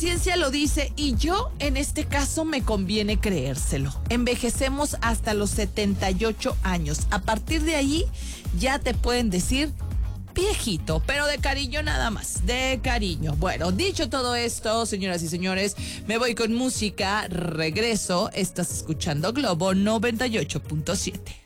ciencia lo dice y yo en este caso me conviene creérselo. Envejecemos hasta los 78 años. A partir de ahí ya te pueden decir viejito, pero de cariño nada más, de cariño. Bueno, dicho todo esto, señoras y señores, me voy con música, regreso, estás escuchando Globo 98.7.